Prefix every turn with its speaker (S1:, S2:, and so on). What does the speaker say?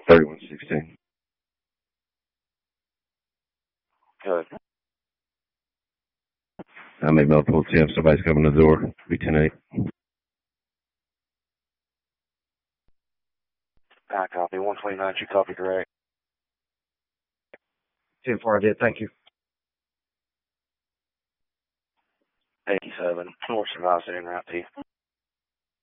S1: 3116.
S2: Good.
S1: I made multiple attempts. Somebody's coming to the door. Be 10-8.
S2: I copy. 129, you copy correct.
S3: 10-4, I did. Thank you.
S2: 87. North Survive, sitting route P.